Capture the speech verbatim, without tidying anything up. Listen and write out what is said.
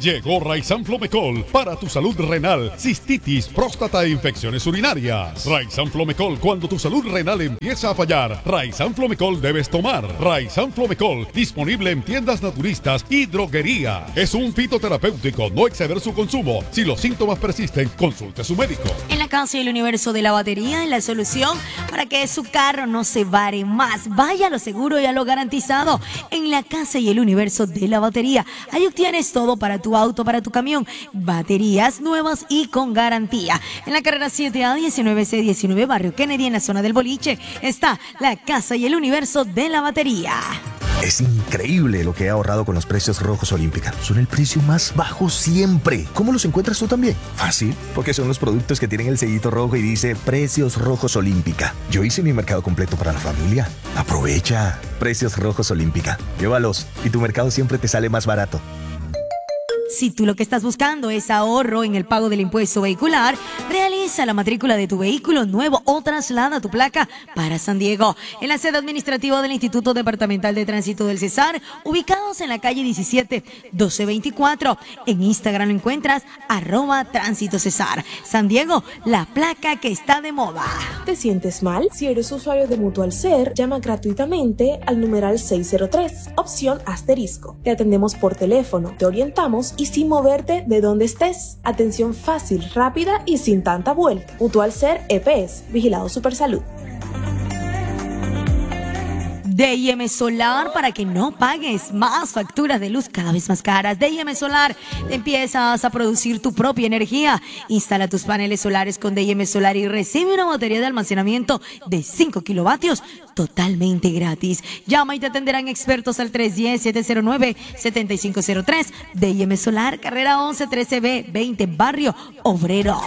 Llegó Raizan Flomecol para tu salud renal, cistitis, próstata e infecciones urinarias. Raizan Flomecol cuando tu salud renal empieza a fallar. Raizan Flomecol debes tomar. Raizan Flomecol disponible en tiendas naturistas y droguería. Es un fitoterapéutico, no exceder su consumo. Si los síntomas persisten, consulte a su médico. En la casa y el universo de la batería, la solución para que su carro no se vare más. Vaya a lo seguro y a lo garantizado. En la casa y el universo de la batería, ahí obtienes todo para tu auto, para tu camión. Baterías nuevas y con garantía. En la carrera siete A diecinueve C diecinueve, barrio Kennedy, en la zona del boliche, está la casa y el universo de la batería. Es increíble lo que he ahorrado con los precios rojos Olímpica. Son el precio más bajo siempre. ¿Cómo los encuentras tú también? Fácil, porque son los productos que tienen el sellito rojo y dice Precios Rojos Olímpica. Yo hice mi mercado completo para la familia. Aprovecha. Precios Rojos Olímpica. Llévalos y tu mercado siempre te sale más barato. Si tú lo que estás buscando es ahorro en el pago del impuesto vehicular, realiza la matrícula de tu vehículo nuevo o traslada tu placa para San Diego. En la sede administrativa del Instituto Departamental de Tránsito del Cesar, ubicados en la calle diecisiete, doce veinticuatro. En Instagram lo encuentras, arroba Tránsito Cesar. San Diego, la placa que está de moda. ¿Te sientes mal? Si eres usuario de Mutual Ser, llama gratuitamente al numeral seis cero tres, opción asterisco. Te atendemos por teléfono, te orientamos y sin moverte de donde estés. Atención fácil, rápida y sin tanta vuelta. Mutual Ser E P S, Vigilado Supersalud. D I M Solar, para que no pagues más facturas de luz cada vez más caras. D I M Solar, empiezas a producir tu propia energía. Instala tus paneles solares con D I M Solar y recibe una batería de almacenamiento de cinco kilovatios totalmente gratis. Llama y te atenderán expertos al tres uno cero, siete cero nueve, siete cinco cero tres. D I M Solar, carrera once trece B veinte, barrio Obrero.